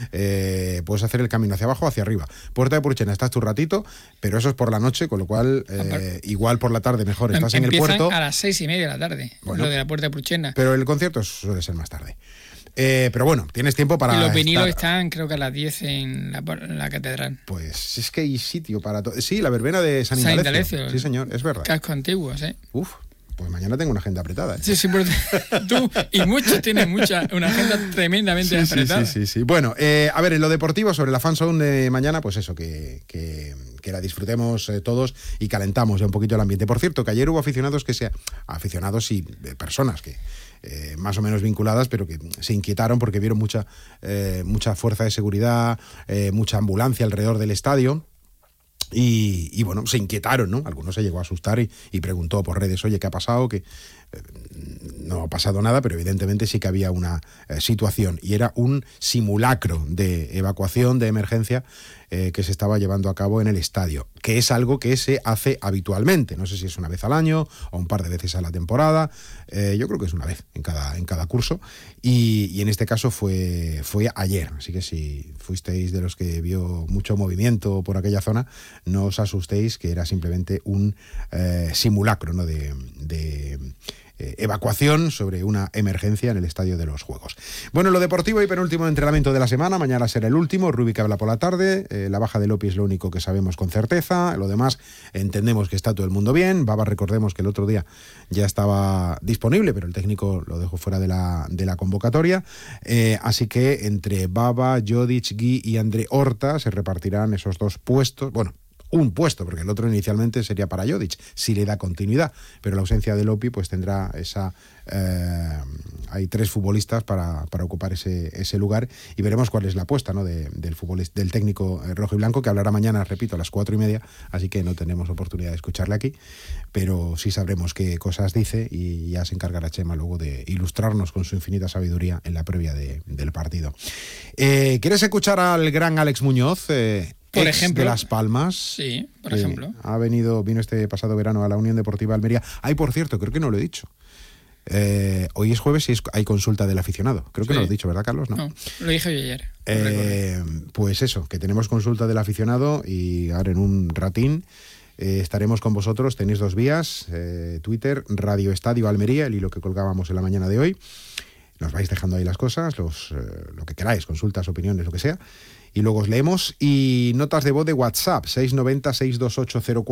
puedes hacer el camino hacia abajo o hacia arriba. Puerta de Purchena estás tu ratito, pero eso es por la noche, con lo cual igual por la tarde mejor estás en el puerto. A las 6:30 de la tarde, bueno, lo de la Puerta de Purchena. Pero el concierto suele ser más tarde. Pero bueno, tienes tiempo para. Y los vinilos están, creo que a las 10 en la catedral. Pues es que hay sitio para todo. Sí, la verbena de San Indalecio. Sí, señor, es verdad. Casco antiguo, ¿sí? Uf, pues mañana tengo una agenda apretada. Sí, porque tú y muchos tienen una agenda tremendamente apretada. Sí. Bueno, a ver, en lo deportivo, sobre la fanzone de mañana, pues eso, que la disfrutemos todos y calentamos ya un poquito el ambiente. Por cierto, que ayer hubo aficionados y personas que más o menos vinculadas, pero que se inquietaron porque vieron mucha fuerza de seguridad, mucha ambulancia alrededor del estadio. Y bueno, se inquietaron, ¿no? Algunos se llegó a asustar y preguntó por redes, oye, ¿qué ha pasado? Que no ha pasado nada, pero evidentemente sí que había una situación y era un simulacro de evacuación de emergencia que se estaba llevando a cabo en el estadio, que es algo que se hace habitualmente. No sé si es una vez al año o un par de veces a la temporada. Yo creo que es una vez en cada curso y en este caso fue ayer. Así que si fuisteis de los que vio mucho movimiento por aquella zona, no os asustéis, que era simplemente un simulacro, ¿no? de evacuación sobre una emergencia en el estadio de los Juegos. Bueno, lo deportivo y penúltimo entrenamiento de la semana. Mañana será el último. Rubik habla por la tarde. La baja de Lopi es lo único que sabemos con certeza. Lo demás entendemos que está todo el mundo bien. Baba, recordemos que el otro día ya estaba disponible, pero el técnico lo dejó fuera de la convocatoria. Así que entre Baba, Jodic, Gui y André Horta se repartirán esos dos puestos. Bueno, un puesto, porque el otro inicialmente sería para Jodic, si le da continuidad, pero la ausencia de Lopi pues tendrá esa... hay 3 futbolistas para ocupar ese lugar y veremos cuál es la apuesta, ¿no? del técnico rojo y blanco, que hablará mañana, repito, a las 4:30, así que no tenemos oportunidad de escucharle aquí, pero sí sabremos qué cosas dice y ya se encargará Chema luego de ilustrarnos con su infinita sabiduría en la previa del partido. ¿Quieres escuchar al gran Alex Muñoz? Por ejemplo, de Las Palmas. Sí, por ejemplo. Vino este pasado verano a la Unión Deportiva Almería. Por cierto, creo que no lo he dicho. Hoy es jueves y hay consulta del aficionado. Creo que no lo he dicho, ¿verdad, Carlos? No, lo dije yo ayer. Pues eso, que tenemos consulta del aficionado y ahora en un ratín estaremos con vosotros. Tenéis 2 vías, Twitter, Radio Estadio Almería, el hilo que colgábamos en la mañana de hoy. Nos vais dejando ahí las cosas, lo que queráis, consultas, opiniones, lo que sea. Y luego os leemos. Y notas de voz de WhatsApp, 690 628 04